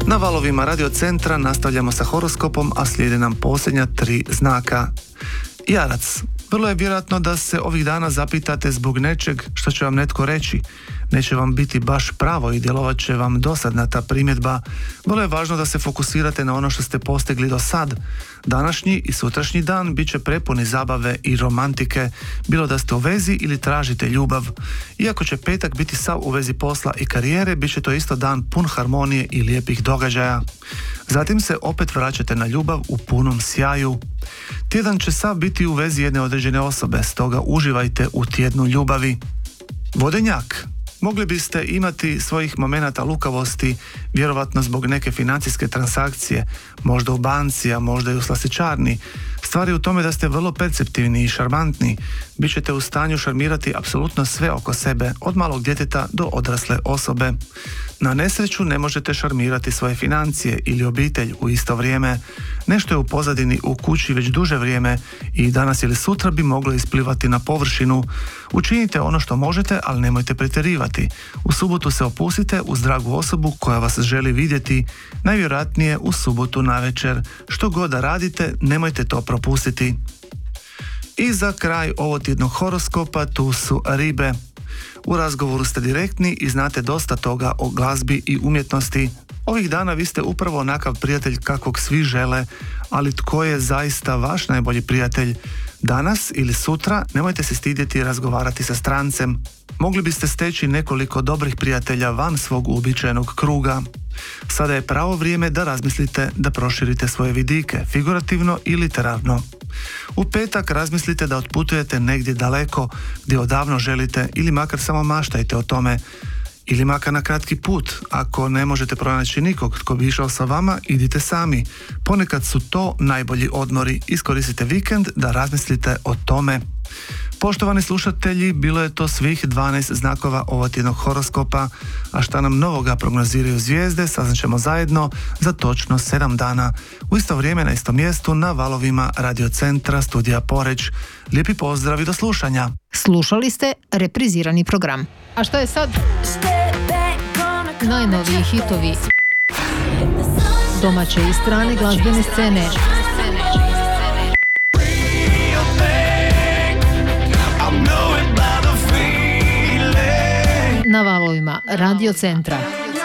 Na valovima Radio Centra nastavljamo sa horoskopom, a slijede nam posljednja 3 znaka. Jarac. Vrlo je vjerojatno da se ovih dana zapitate zbog nečeg što će vam netko reći. Neće vam biti baš pravo i djelovat će vam dosadna ta primjedba. Vrlo je važno da se fokusirate na ono što ste postigli do sad. Današnji i sutrašnji dan bit će prepuni zabave i romantike, bilo da ste u vezi ili tražite ljubav. Iako će petak biti sav u vezi posla i karijere, bit će to isto dan pun harmonije i lijepih događaja. Zatim se opet vraćate na ljubav u punom sjaju. Tjedan će sav biti u vezi jedne određene osobe, stoga uživajte u tjednu ljubavi. Vodenjak. Mogli biste imati svojih momenata lukavosti, vjerovatno zbog neke financijske transakcije, možda u banci, a možda i u slastičarni. Stvar je u tome da ste vrlo perceptivni i šarmantni. Bićete u stanju šarmirati apsolutno sve oko sebe, od malog djeteta do odrasle osobe. Na nesreću ne možete šarmirati svoje financije ili obitelj u isto vrijeme. Nešto je u pozadini u kući već duže vrijeme i danas ili sutra bi moglo isplivati na površinu. Učinite ono što možete, ali nemojte pretjerivati. U subotu se opustite uz dragu osobu koja vas želi vidjeti, najvjerojatnije u subotu navečer. Što god da radite, nemojte to propustiti. I za kraj ovog tjednog horoskopa tu su ribe. U razgovoru ste direktni i znate dosta toga o glazbi i umjetnosti. Ovih dana vi ste upravo onakav prijatelj kakvog svi žele, ali tko je zaista vaš najbolji prijatelj? Danas ili sutra nemojte se stidjeti razgovarati sa strancem. Mogli biste steći nekoliko dobrih prijatelja van svog uobičajenog kruga. Sada je pravo vrijeme da razmislite da proširite svoje vidike, figurativno i literarno. U petak razmislite da otputujete negdje daleko gdje odavno želite ili makar samo maštajte o tome. Ili makar na kratki put. Ako ne možete pronaći nikog tko bi išao sa vama, idite sami. Ponekad su to najbolji odmori. Iskoristite vikend da razmislite o tome. Poštovani slušatelji, bilo je to svih 12 znakova ovog tjednog horoskopa, a šta nam novoga prognoziraju zvijezde saznaćemo zajedno za točno 7 dana. U isto vrijeme na istom mjestu na valovima Radio Centra studija Poreč. Lijepi pozdrav i do slušanja. Slušali ste reprizirani program. A što je sad? Najnoviji hitovi domaće i strane glazbene scene. Na valovima Radio Centra.